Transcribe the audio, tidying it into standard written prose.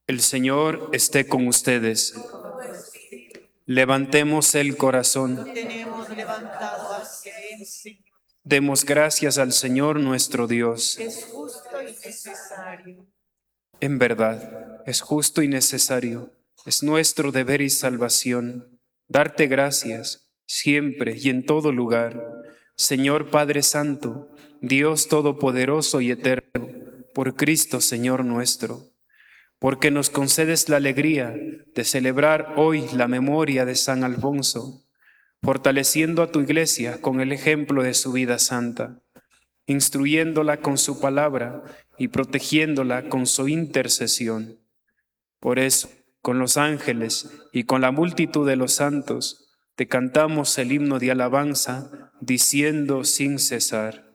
El Señor esté con ustedes. Levantemos el corazón. Tenemos levantado hacia el Señor. Demos gracias al Señor nuestro Dios. Es justo y necesario. En verdad, es justo y necesario, es nuestro deber y salvación, darte gracias, siempre y en todo lugar, Señor Padre Santo, Dios Todopoderoso y Eterno, por Cristo Señor nuestro, porque nos concedes la alegría de celebrar hoy la memoria de San Alfonso, fortaleciendo a tu Iglesia con el ejemplo de su vida santa, instruyéndola con su palabra y protegiéndola con su intercesión. Por eso, con los ángeles y con la multitud de los santos, te cantamos el himno de alabanza, diciendo sin cesar: